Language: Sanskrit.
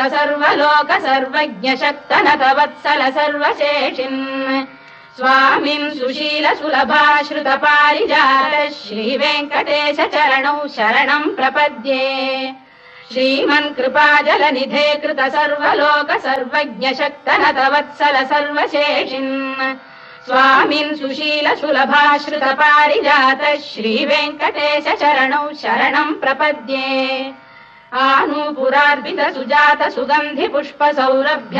सर्वलोक सर्वज्ञ शक्तनत वत्सल सर्वशेषिन् स्वामिन् सुशील सुलभाश्रुत पारिजात श्रीवेङ्कटेश चरणौ शरणम् प्रपद्ये श्रीमन् कृपाजलनिधे कृत सर्वलोक सर्वज्ञ शक्तनत वत्सल सर्वशेषिन् स्वामिन् सुशील सुलभाश्रुत पारिजात श्रीवेङ्कटेश चरणौ शरणम् प्रपद्ये आनूपुरार्पित सुजात सुगन्धि पुष्प सौरभ्य